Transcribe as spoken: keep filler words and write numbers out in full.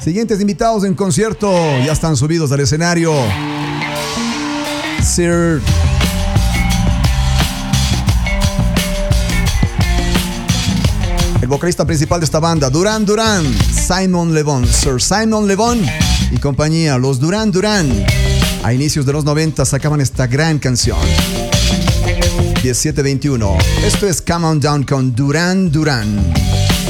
Siguientes invitados en concierto ya están subidos al escenario. Sir el vocalista principal de esta banda, Duran Duran, Simon Le Bon, Sir Simon Le Bon y compañía, los Duran Duran. A inicios de los noventa sacaban esta gran canción. diecisiete veintiuno. Esto es Come On Down con Duran Duran.